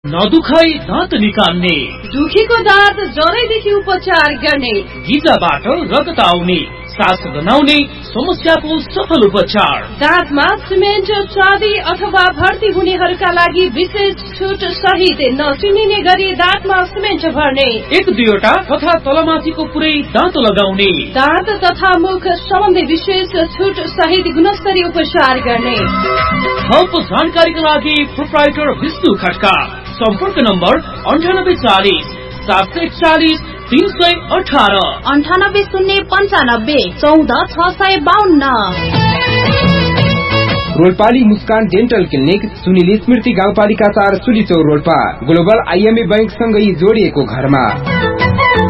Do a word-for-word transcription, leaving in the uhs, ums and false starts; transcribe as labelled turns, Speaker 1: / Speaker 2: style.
Speaker 1: नदुखाई दाँत निकाल्ने,
Speaker 2: दुखेको दाँत जरैदेखि उपचार गर्ने,
Speaker 1: गिजाबाट रगत आउने, सास बनाउने समस्याको सफल उपचार,
Speaker 2: दाँतमा सिमेन्ट चाँदी अथवा भर्ती हुनेहरूका लागि विशेष छुट सहित नचिनिने गरी दाँतमा सिमेन्ट भर्ने,
Speaker 1: एक दुईवटा तथा तलमाथिको पुरै दाँत लगाउने,
Speaker 2: दाँत तथा मुख सम्बन्धी विशेष छुट सहित गुणस्तरीय उपचार गर्ने।
Speaker 1: थप जानकारीका लागि प्रोप्राइटर विष्णु खड्का, सम्पर्क नम्बर अन्ठानब्बे चालिस सात सय एकचालिस तीन सय अठारह,
Speaker 2: अन्ठानब्बे शून्य पन्चानब्बे चौध छ सय बाहन्न।
Speaker 3: रोल्पाली मुस्कान डेन्टल क्लिनिक सुनिल स्मृति गाउँपालिका चार सुलीचौर रोल्पा ग्लोबल आइएमए बैंक सँगै जोडिएको घरमा।